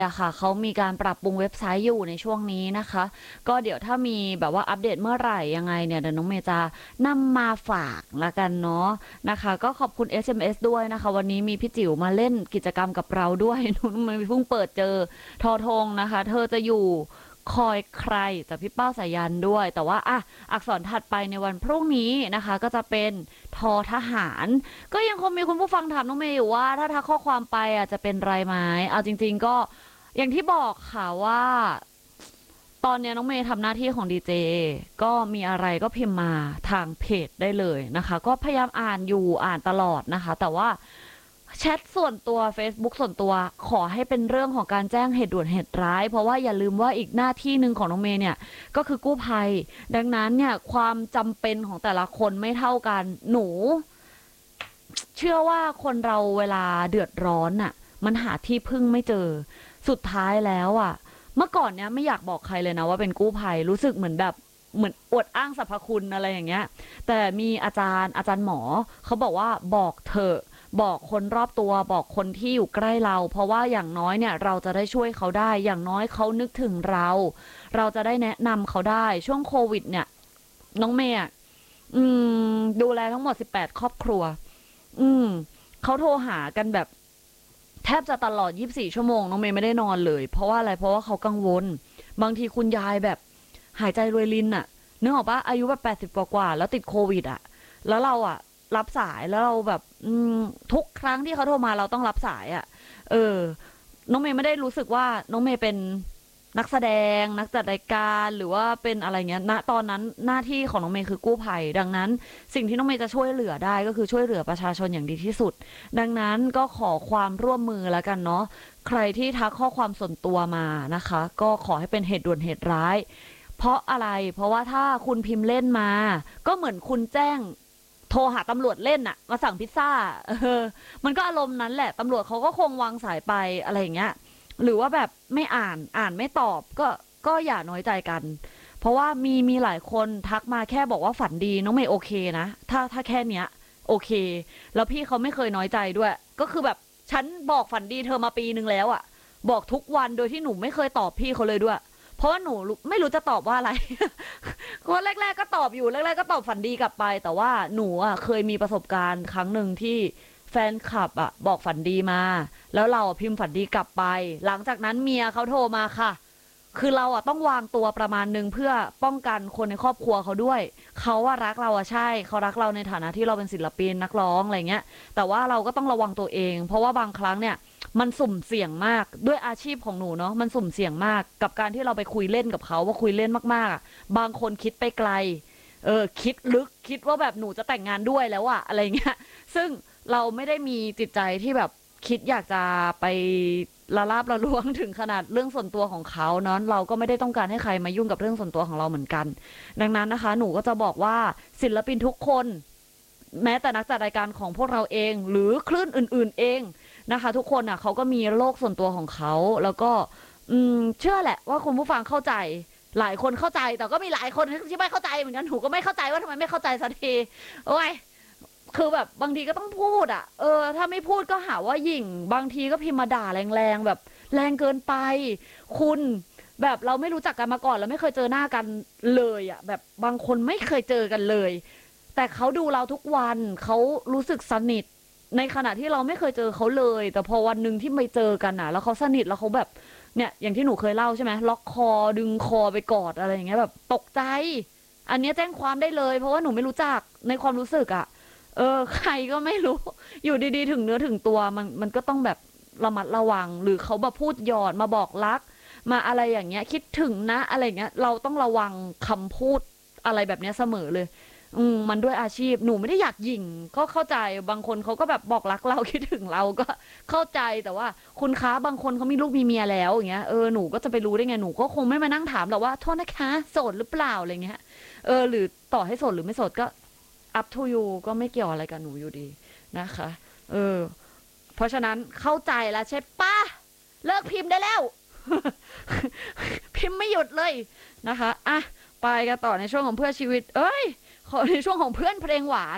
อะค่ะเขามีการปรับปรุงเว็บไซต์อยู่ในช่วงนี้นะคะก็เดี๋ยวถ้ามีแบบว่าอัปเดตเมื่อไหร่ยังไงเนี่ยเดี๋ยวน้องเมย์จะนำมาฝากละกันเนาะนะคะก็ขอบคุณ SMS ด้วยนะคะวันนี้มีพี่จิ๋วมาเล่นกิจกรรมกับเราด้วยน้องเมย์เพิ่งเปิดเจอทอทงนะคะเธอจะอยู่คอยใครจากพี่เป้าสายันด้วยแต่ว่าอักษรถัดไปในวันพรุ่งนี้นะคะก็จะเป็นทอทหารก็ยังคงมีคุณผู้ฟังถามน้องเมย์อยู่ว่าถ้าทักข้อความไปจะเป็นไรไหมเอาจริงๆก็ อย่างที่บอกค่ะว่าตอนนี้น้องเมย์ทำหน้าที่ของดีเจก็มีอะไรก็พิมพ์มาทางเพจได้เลยนะคะก็พยายามอ่านอยู่อ่านตลอดนะคะแต่ว่าแชทส่วนตัว Facebook ส่วนตัวขอให้เป็นเรื่องของการแจ้งเหตุด่วนเหตุร้ายเพราะว่าอย่าลืมว่าอีกหน้าที่หนึ่งของน้องเมย์เนี่ยก็คือกู้ภัยดังนั้นเนี่ยความจำเป็นของแต่ละคนไม่เท่ากันหนูเชื่อว่าคนเราเวลาเดือดร้อนน่ะมันหาที่พึ่งไม่เจอ สุดท้ายแล้วเมื่อก่อนเนี้ยไม่อยากบอกใครเลยนะว่าเป็นกู้ภัยรู้สึกเหมือนแบบเหมือนอวดอ้างสรรพคุณอะไรอย่างเงี้ยแต่มีอาจารย์หมอเขาบอกว่าบอกเถอะบอกคนรอบตัวบอกคนที่อยู่ใกล้เราเพราะว่าอย่างน้อยเนี่ยเราจะได้ช่วยเขาได้อย่างน้อยเขานึกถึงเราจะได้แนะนำเขาได้ช่วงโควิดเนี่ยน้องเมย์ดูแลทั้งหมด18ครอบครัวอืมเขาโทรหากันแบบ แทบจะตลอด24ชั่วโมงน้องเมย์ไม่ได้นอนเลยเพราะว่าอะไรเพราะว่าเขากังวลบางทีคุณยายแบบหายใจรวยรินนึกออกปะอายุแบบ80กว่าแล้วติดโควิดแล้วเรารับสายแล้วเราแบบทุกครั้งที่เขาโทรมาเราต้องรับสายเออน้องเมย์ไม่ได้รู้สึกว่าน้องเมย์เป็นนักแสดงนักจัดรายการหรือว่าเป็นอะไรเงี้ยณตอนนั้นหน้าที่ของน้องเมย์คือกู้ภัยดังนั้นสิ่งที่น้องเมย์จะช่วยเหลือได้ก็คือช่วยเหลือประชาชนอย่างดีที่สุด ดังนั้นก็ขอความร่วมมือแล้วกันเนาะใครที่ทักข้อความส่วนตัวมานะคะก็ขอให้เป็นเหตุด่วนเหตุร้ายเพราะอะไรเพราะว่าถ้าคุณพิมพ์เล่นมาก็เหมือนคุณแจ้งโทรหาตำรวจเล่นมาสั่งพิซซ่ามันก็อารมณ์นั้นแหละตำรวจเขาก็คงวางสายไปอะไรอย่างเงี้ยหรือว่าแบบไม่อ่านไม่ตอบก็อย่าน้อยใจกันเพราะว่ามีหลายคนทักมาแค่บอกว่าฝันดีน้องเมย์โอเคนะถ้าแค่เนี้ย โอเคแล้วพี่เขาไม่เคยน้อยใจด้วยก็คือแบบฉันบอกฝันดีเธอมาปีนึงแล้วบอกทุกวันโดยที่หนูไม่เคยตอบพี่เขาเลยด้วยเพราะว่าหนูไม่รู้จะตอบว่าอะไรก็แรกๆก็ตอบอยู่แรกๆก็ตอบฝันดีกลับไปแต่ว่าหนูเคยมีประสบการณ์ครั้งหนึ่งที่แฟนคลับบอกฝันดีมาแล้วเราพิมพ์ฝันดีกลับไปหลังจากนั้นเมียเขาโทรมาค่ะคือเราต้องวางตัวประมาณนึงเพื่อป้องกันคนในครอบครัวเขาด้วย เขารักเราใช่เขารักเราในฐานะที่เราเป็นศิลปินนักร้องอะไรเงี้ยแต่ว่าเราก็ต้องระวังตัวเองเพราะว่าบางครั้งเนี่ยมันสุ่มเสี่ยงมากด้วยอาชีพของหนูเนาะมันสุ่มเสี่ยงมากกับการที่เราไปคุยเล่นกับเขาว่าคุยเล่นมากๆบางคนคิดไปไกลคิดลึกคิดว่าแบบหนูจะแต่งงานด้วยแล้วอะไรเงี้ยซึ่งเราไม่ได้มีจิตใจที่แบบคิดอยากจะไปละลาบละล้วงถึงขนาดเรื่องส่วนตัวของเขาเนาะเราก็ไม่ได้ต้องการให้ใครมายุ่งกับเรื่องส่วนตัวของเราเหมือนกัน ดังนั้นนะคะหนูก็จะบอกว่าศิลปินทุกคนแม้แต่นักจัดรายการของพวกเราเองหรือคลื่นอื่นๆเองนะคะทุกคนเขาก็มีโลกส่วนตัวของเขาแล้วก็เชื่อแหละว่าคุณผู้ฟังเข้าใจหลายคนเข้าใจแต่ก็มีหลายคนที่ไม่เข้าใจเหมือนกันหนูก็ไม่เข้าใจว่าทำไมไม่เข้าใจสักทีโอ้ยคือแบบบางทีก็ต้องพูดถ้าไม่พูดก็หาว่าหยิ่งบางทีก็พิมพ์มาด่าแรงๆแบบแรงเกินไปคุณ แบบเราไม่รู้จักกันมาก่อนเราไม่เคยเจอหน้ากันเลยแบบบางคนไม่เคยเจอกันเลยแต่เขาดูเราทุกวันเขารู้สึกสนิทในขณะที่เราไม่เคยเจอเขาเลยแต่พอวันหนึ่งที่ไปเจอกันแล้วเขาสนิทแล้วเขาแบบเนี่ยอย่างที่หนูเคยเล่าใช่ไหมล็อกคอดึงคอไปกอดอะไรอย่างเงี้ยแบบตกใจอันนี้แจ้งความได้เลยเพราะว่าหนูไม่รู้จักในความรู้สึกใครก็ไม่รู้อยู่ดีๆถึงเนื้อถึงตัวมันก็ต้องแบบระมัดระวังหรือเขามาพูดหยอดมาบอกรัก มาอะไรอย่างเงี้ยคิดถึงนะอะไรเงี้ยเราต้องระวังคำพูดอะไรแบบเนี้ยเสมอเลยมันด้วยอาชีพหนูไม่ได้อยากหยิ่งก็เข้าใจบางคนเขาก็แบบบอกรักเราคิดถึงเราก็เข้าใจแต่ว่าคุณคะบางคนเขามีลูกมีเมียแล้วอย่างเงี้ยหนูก็จะไปรู้ได้ไงหนูก็คงไม่มานั่งถามหรอกว่าโทษนะคะโสดหรือเปล่าอะไรเงี้ยหรือต่อให้โสดหรือไม่โสดก็ up to you ก็ไม่เกี่ยวอะไรกับหนูอยู่ดีนะคะเออเพราะฉะนั้นเข้าใจแล้วใช่ปะเลิกพิมพ์ได้แล้ว พิมพ์ไม่หยุดเลยนะคะไปกันต่อในช่วงของเพื่อชีวิตขอในช่วงของเพื่อนเพลงหวาน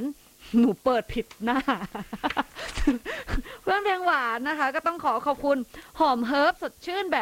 หนูเปิดผิดหน้า เพื่อนเพลงหวานนะคะ ก็ต้องขอบคุณหอมเฮิร์บสดชื่นแบบ